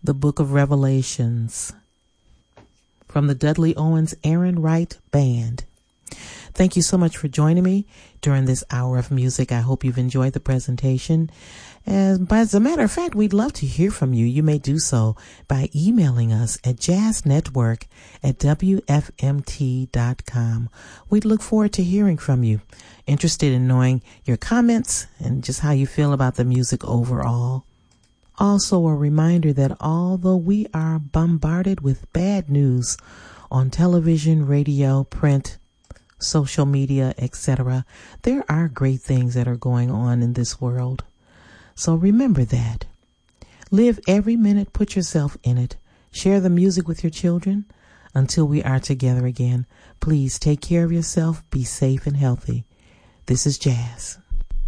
the Book of Revelations from the Dudley Owens Aaron Wright Band. Thank you so much for joining me during this hour of music. I hope you've enjoyed the presentation. As a matter of fact, we'd love to hear from you. You may do so by emailing us at jazznetwork@wfmt.com. We'd look forward to hearing from you. Interested in knowing your comments and just how you feel about the music overall. Also, a reminder that although we are bombarded with bad news on television, radio, print, social media, etc., there are great things that are going on in this world. So remember that. Live every minute, put yourself in it. Share the music with your children. Until we are together again, please take care of yourself, be safe and healthy. This is Jazz.